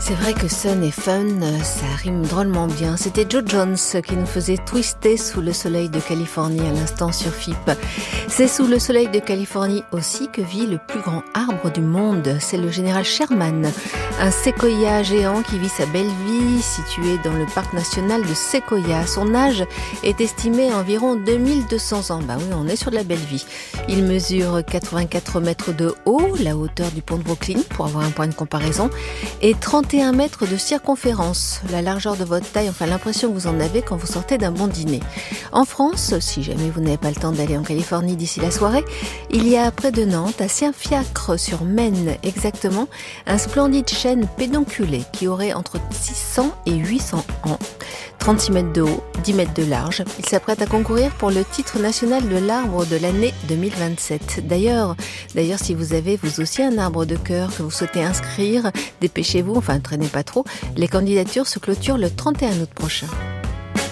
C'est vrai que Sun et Fun, ça rime drôlement bien. C'était Joe Jones qui nous faisait twister sous le soleil de Californie à l'instant sur FIP. C'est sous le soleil de Californie aussi que vit le plus grand arbre du monde. C'est le général Sherman, un séquoia géant qui vit sa belle vie, situé dans le parc national de Sequoia. Son âge est estimé à environ 2200 ans. Bah oui, on est sur de la belle vie. Il mesure 84 mètres de haut, la hauteur du pont de Brooklyn, pour avoir un point de comparaison, et 31 mètres de circonférence, la largeur de votre taille, enfin l'impression que vous en avez quand vous sortez d'un bon dîner. En France, si jamais vous n'avez pas le temps d'aller en Californie d'ici la soirée, il y a près de Nantes, à Saint-Fiacre-sur-Maine exactement, un splendide chêne pédonculé qui aurait entre 600 et 800 ans. 36 mètres de haut, 10 mètres de large. Il s'apprête à concourir pour le titre national de l'arbre de l'année 2027. D'ailleurs, si vous avez vous aussi un arbre de cœur que vous souhaitez inscrire, dépêchez-vous, enfin ne traînez pas trop. Les candidatures se clôturent le 31 août prochain.